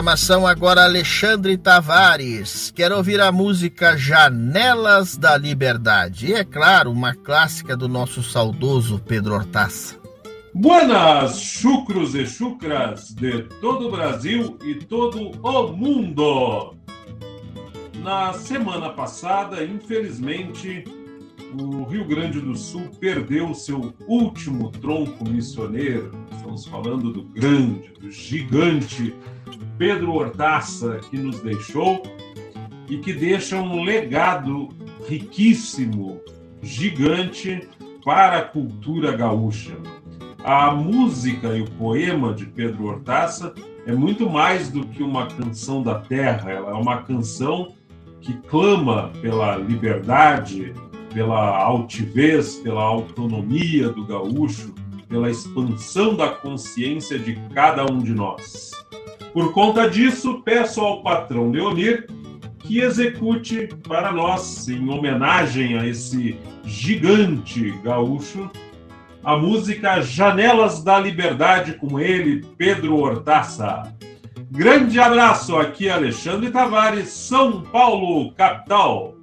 Programação agora Alexandre Tavares. Quero ouvir a música Janelas da Liberdade. E é claro, uma clássica do nosso saudoso Pedro Hortaça. Buenas, chucros e chucras de todo o Brasil e todo o mundo! Na semana passada, infelizmente, o Rio Grande do Sul perdeu seu último tronco missioneiro. Estamos falando do grande, do gigante Pedro Hortaça, que nos deixou e que deixa um legado riquíssimo, gigante para a cultura gaúcha. A música e o poema de Pedro Hortaça é muito mais do que uma canção da terra, ela é uma canção que clama pela liberdade, pela altivez, pela autonomia do gaúcho, pela expansão da consciência de cada um de nós. Por conta disso, peço ao patrão Leonir que execute para nós, em homenagem a esse gigante gaúcho, a música Janelas da Liberdade, com ele, Pedro Hortaça. Grande abraço, aqui Alexandre Tavares, São Paulo, capital.